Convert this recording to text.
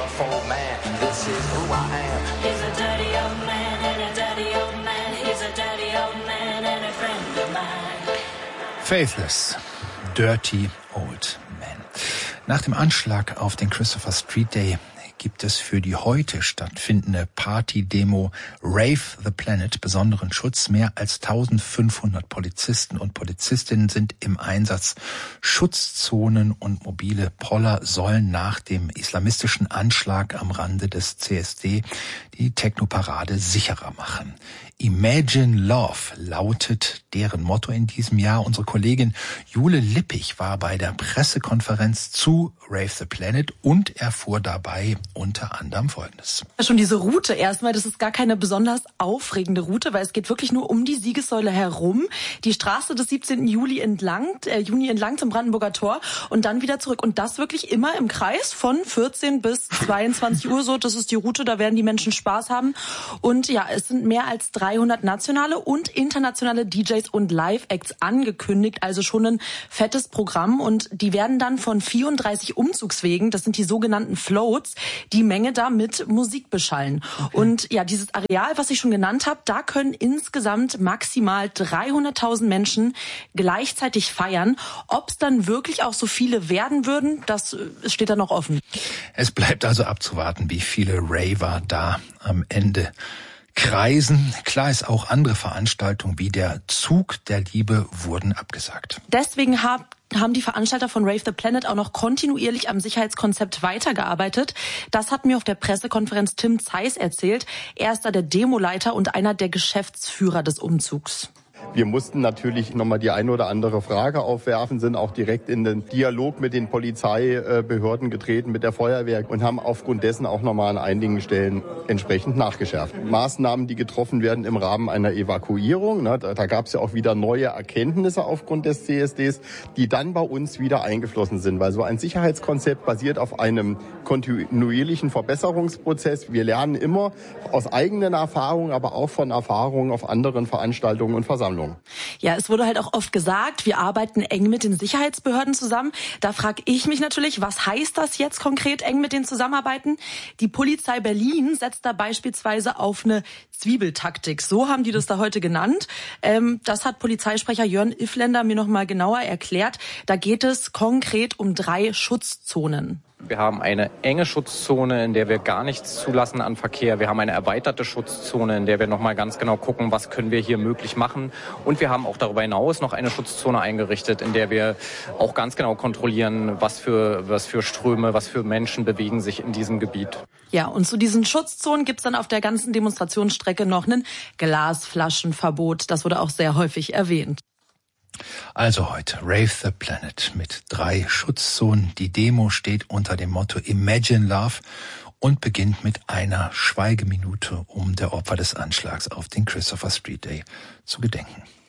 rough old man. This is who I am. He's a dirty old man and a dirty old man. He's a dirty old man and a friend of mine. Faithless, Dirty Old Man. Nach dem Anschlag auf den Christopher Street Day gibt es für die heute stattfindende Party-Demo Rave the Planet besonderen Schutz. Mehr als 1500 Polizisten und Polizistinnen sind im Einsatz. Schutzzonen und mobile Poller sollen nach dem islamistischen Anschlag am Rande des CSD die Technoparade sicherer machen. Imagine Love lautet deren Motto in diesem Jahr. Unsere Kollegin Jule Lippich war bei der Pressekonferenz zu Rave the Planet und erfuhr dabei unter anderem Folgendes. Schon diese Route erstmal, das ist gar keine besonders aufregende Route, weil es geht wirklich nur um die Siegessäule herum, die Straße des 17. Juni entlang zum Brandenburger Tor und dann wieder zurück. Und das wirklich immer im Kreis von 14 bis 22 Uhr so. Das ist die Route, da werden die Menschen Spaß haben. Und ja, es sind mehr als 300 nationale und internationale DJs und Live-Acts angekündigt, also schon ein fettes Programm. Und die werden dann von 34 Umzugswegen, das sind die sogenannten Floats, die Menge da mit Musik beschallen. Okay. Und ja, dieses Areal, was ich schon genannt habe, da können insgesamt maximal 300.000 Menschen gleichzeitig feiern. Ob es dann wirklich auch so viele werden würden, das steht da noch offen. Es bleibt also abzuwarten, wie viele Raver da am Ende kreisen. Klar ist auch, andere Veranstaltungen wie der Zug der Liebe wurden abgesagt. Deswegen haben die Veranstalter von Rave the Planet auch noch kontinuierlich am Sicherheitskonzept weitergearbeitet. Das hat mir auf der Pressekonferenz Tim Zeiss erzählt. Er ist da der Demoleiter und einer der Geschäftsführer des Umzugs. Wir mussten natürlich nochmal die eine oder andere Frage aufwerfen, sind auch direkt in den Dialog mit den Polizeibehörden getreten, mit der Feuerwehr und haben aufgrund dessen auch nochmal an einigen Stellen entsprechend nachgeschärft. Maßnahmen, die getroffen werden im Rahmen einer Evakuierung, da gab es ja auch wieder neue Erkenntnisse aufgrund des CSDs, die dann bei uns wieder eingeflossen sind, weil so ein Sicherheitskonzept basiert auf einem kontinuierlichen Verbesserungsprozess. Wir lernen immer aus eigenen Erfahrungen, aber auch von Erfahrungen auf anderen Veranstaltungen und Versammlungen. Ja, es wurde halt auch oft gesagt, wir arbeiten eng mit den Sicherheitsbehörden zusammen. Da frage ich mich natürlich, was heißt das jetzt konkret, eng mit denen zusammenarbeiten? Die Polizei Berlin setzt da beispielsweise auf eine Zwiebeltaktik. So haben die das da heute genannt. Das hat Polizeisprecher Jörn Iffländer mir noch mal genauer erklärt. Da geht es konkret um 3 Schutzzonen. Wir haben eine enge Schutzzone, in der wir gar nichts zulassen an Verkehr. Wir haben eine erweiterte Schutzzone, in der wir nochmal ganz genau gucken, was können wir hier möglich machen. Und wir haben auch darüber hinaus noch eine Schutzzone eingerichtet, in der wir auch ganz genau kontrollieren, was für Ströme, was für Menschen bewegen sich in diesem Gebiet. Ja, und zu diesen Schutzzonen gibt's dann auf der ganzen Demonstrationsstrecke noch ein Glasflaschenverbot. Das wurde auch sehr häufig erwähnt. Also heute Rave the Planet mit 3 Schutzzonen. Die Demo steht unter dem Motto Imagine Love und beginnt mit einer Schweigeminute, um der Opfer des Anschlags auf den Christopher Street Day zu gedenken.